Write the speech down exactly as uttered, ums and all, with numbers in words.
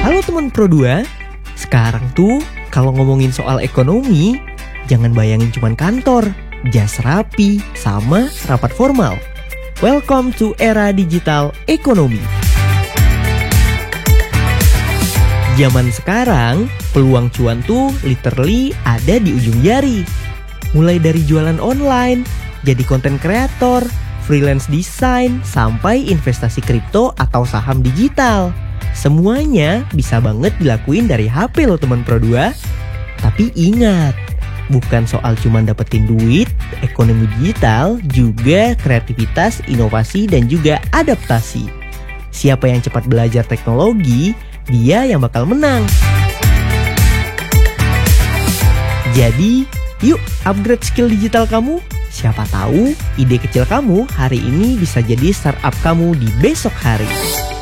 Halo teman Pro dua, sekarang tuh kalau ngomongin soal ekonomi, jangan bayangin cuman kantor, jas rapi, sama rapat formal. Welcome to era digital ekonomi. Zaman sekarang, peluang cuan tuh literally ada di ujung jari. Mulai dari jualan online, jadi konten kreator, freelance desain, sampai investasi kripto atau saham digital. Semuanya bisa banget dilakuin dari H P loh teman Pro dua. Tapi ingat, bukan soal cuma dapetin duit, ekonomi digital juga kreativitas, inovasi, dan juga adaptasi. Siapa yang cepat belajar teknologi, dia yang bakal menang. Jadi, yuk upgrade skill digital kamu. Siapa tahu ide kecil kamu hari ini bisa jadi startup kamu di besok hari.